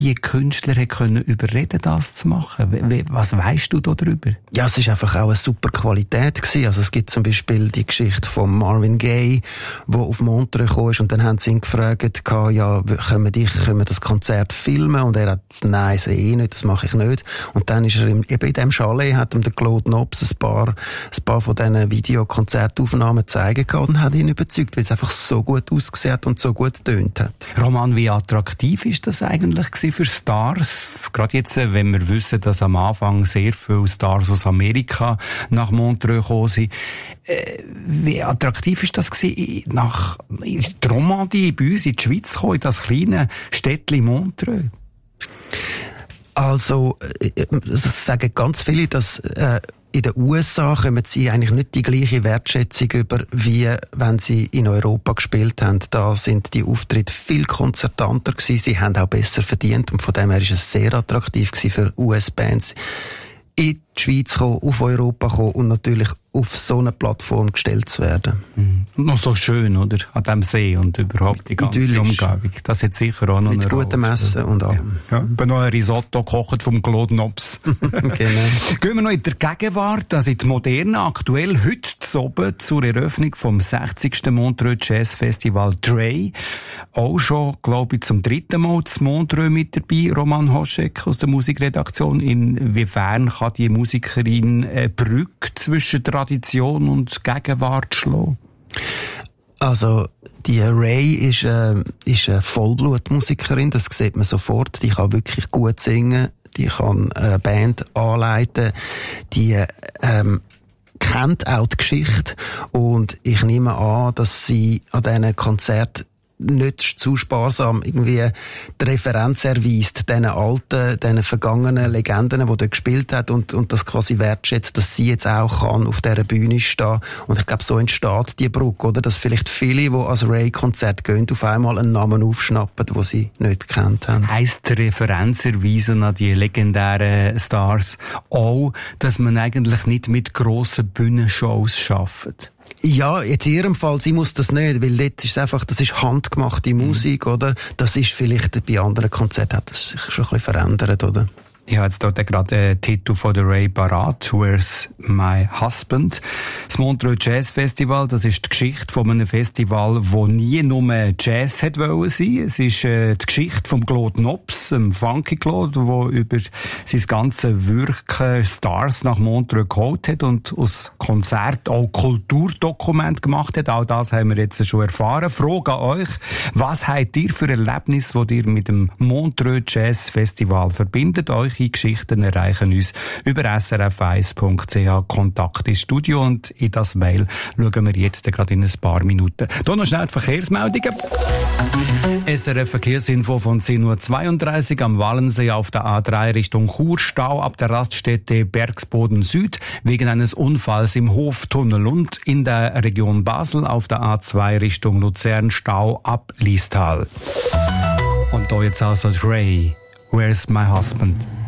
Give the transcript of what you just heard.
die Künstler können überreden, das zu machen? Was weisst du darüber? Ja, es ist einfach auch eine super Qualität gewesen. Also es gibt zum Beispiel die Geschichte von Marvin Gaye, der auf Montreux gekommen ist, und dann haben sie ihn gefragt, ja, können wir das Konzert filmen? Und er hat, nein, so nicht, das mache ich nicht. Und dann ist er eben in diesem Chalet, hat ihm der Claude Nobs ein paar von diesen Videokonzertaufnahmen zeigen können und hat ihn überzeugt, weil es einfach so gut ausgesehen hat und so gut getönt hat. Roman, wie attraktiv ist das eigentlich für Stars? Gerade jetzt, wenn wir wissen, dass am Anfang sehr viele Stars aus Amerika nach Montreux gekommen sind. Wie attraktiv ist das gewesen, nach die Romandie bei uns in die Schweiz kommen, in das kleine Städtchen Montreux? Also, es sagen ganz viele, dass in den USA kommen sie eigentlich nicht die gleiche Wertschätzung über, wie wenn sie in Europa gespielt haben. Da sind die Auftritte viel konzertanter gewesen. Sie haben auch besser verdient und von dem her ist es sehr attraktiv gewesen für US-Bands in die Schweiz kommen, auf Europa kommen und natürlich auf so eine Plattform gestellt zu werden. Mhm. Noch so schön, oder? An dem See und überhaupt die ganze idyllisch. Umgebung. Das hat sicher auch noch mit gutem Essen und allem. Ja, noch ein Risotto gekocht vom Claude Nobs. Genau. Gehen wir noch in der Gegenwart, also in die Moderne, aktuell heute oben zur Eröffnung vom 60. Montreux Jazz Festival Dre. Auch schon, glaube ich, zum 3. Mal zu Montreux mit dabei, Roman Hoschek aus der Musikredaktion. Inwiefern kann die Musikerin eine Brücke zwischen Tradition und Gegenwart schlagen? Also, die Ray ist eine Vollblutmusikerin, das sieht man sofort. Die kann wirklich gut singen, die kann eine Band anleiten, die kennt auch die Geschichte, und ich nehme an, dass sie an diesen Konzerten nicht zu sparsam irgendwie die Referenz erweist, diesen vergangenen Legenden, die dort gespielt hat, und das quasi wertschätzt, dass sie jetzt auch kann auf dieser Bühne stehen. Und ich glaube, so entsteht die Brücke, oder? Dass vielleicht viele, die als Ray-Konzert gehen, auf einmal einen Namen aufschnappen, den sie nicht gekannt haben. Heisst Referenz erweisen an die legendären Stars auch, dass man eigentlich nicht mit grossen Bühnenshows arbeitet? Ja, jetzt in ihrem Fall, sie muss das nicht, weil dort ist es einfach, das ist handgemachte Musik, oder? Das ist vielleicht, bei anderen Konzerten hat das sich schon ein bisschen verändert, oder? Ich habe jetzt dort gerade den Titel von der Ray parat, Where's My Husband? Das Montreux Jazz Festival, das ist die Geschichte von einem Festival, wo nie nur Jazz hat wollen sein. Es ist die Geschichte vom Claude Nobs, dem Funky Claude, der über sein ganzes Wirken Stars nach Montreux geholt hat und aus Konzert auch Kulturdokument gemacht hat. All das haben wir jetzt schon erfahren. Frage an euch, was habt ihr für Erlebnis, das ihr mit dem Montreux Jazz Festival verbindet? Eure Geschichten erreichen uns über srf1.ch Kontakt ins Studio, und in das Mail schauen wir jetzt gerade in ein paar Minuten. Hier noch schnell die Verkehrsmeldungen. SRF Verkehrsinfo von 10.32 Uhr am Wallensee auf der A3 Richtung Chur, Stau ab der Raststätte Bergsboden Süd wegen eines Unfalls im Hoftunnel, und in der Region Basel auf der A2 Richtung Luzern Stau ab Liestal. Und da jetzt also Ray, Where's My Husband?